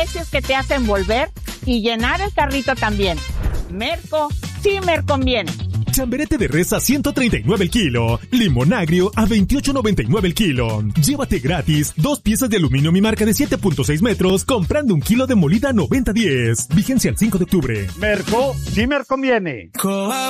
precios que te hacen volver y llenar el carrito también. Merco, sí me conviene. Chamberete de res a 139 el kilo. Limón agrio a 28.99 el kilo. Llévate gratis 2 piezas de aluminio mi marca de 7.6 metros comprando 1 kilo de molida 90-10. Vigencia el 5 de octubre. Merco, sí me conviene.